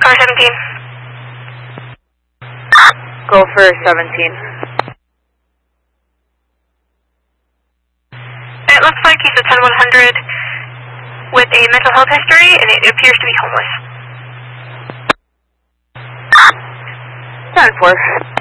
car 17. Go for 17. It looks like he's a 10100 with a mental health history, and it appears to be homeless. 10-4.